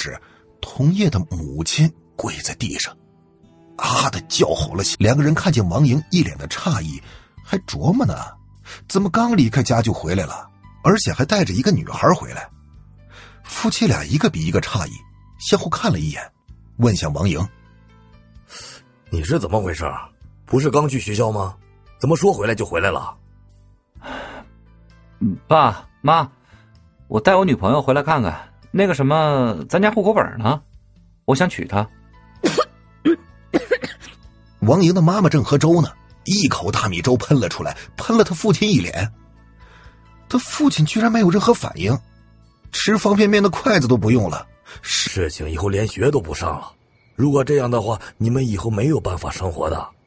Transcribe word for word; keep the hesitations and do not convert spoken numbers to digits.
指，童叶的母亲跪在地上，啊的叫吼了起。两个人看见王莹一脸的诧异，还琢磨呢，怎么刚离开家就回来了，而且还带着一个女孩回来。夫妻俩一个比一个诧异，相互看了一眼，问向王莹： 你是怎么回事？不是刚去学校吗？怎么说回来就回来了？ 爸妈，我带我女朋友回来看看，那个什么，咱家户口本呢，我想娶她。 王莹的妈妈正喝粥呢，一口大米粥喷了出来，喷了他父亲一脸。他父亲居然没有任何反应，吃方便面的筷子都不用了。 事情以后连学都不上了，如果这样的话，你们以后没有办法生活的。